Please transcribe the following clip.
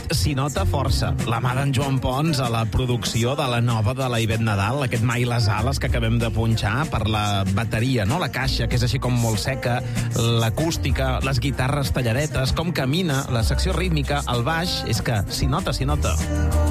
s'hi nota força. La mà d'en Joan Pons a la producció de la nova de la Ivette Nadal, aquest Mai les ales que acabem de punxar per la bateria, no? La caixa, que és així com molt seca, l'acústica, les guitarres talladetes, com camina, la secció rítmica, el baix, és que s'hi nota, s'hi nota.